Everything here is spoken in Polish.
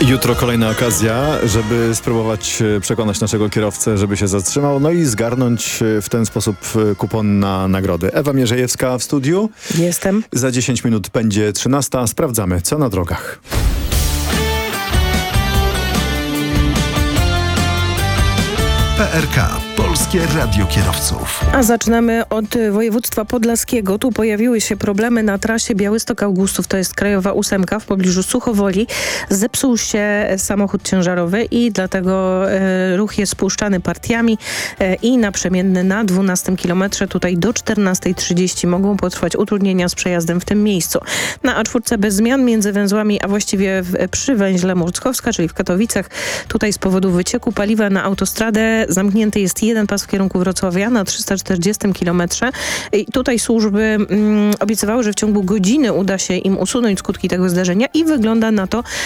Jutro kolejna okazja, żeby spróbować przekonać naszego kierowcę, żeby się zatrzymał, no i zgarnąć w ten sposób kupon na nagrody. Ewa Mierzejewska w studiu. Jestem. Za 10 minut będzie 13. Sprawdzamy, co na drogach. PRK. Polskie Radio Kierowców. A zaczynamy od województwa podlaskiego. Tu pojawiły się problemy na trasie Białystok-Augustów. To jest krajowa 8 w pobliżu Suchowoli. Zepsuł się samochód ciężarowy i dlatego ruch jest spuszczany partiami i naprzemienny na 12 kilometrze. Tutaj do 14:30 mogą potrwać utrudnienia z przejazdem w tym miejscu. Na A4 bez zmian między węzłami, a właściwie przy węźle Murckowska, czyli w Katowicach. Tutaj z powodu wycieku paliwa na autostradę zamknięty jest jeden pas w kierunku Wrocławia na 340 kilometrze. I tutaj służby obiecywały, że w ciągu godziny uda się im usunąć skutki tego zdarzenia i wygląda na to,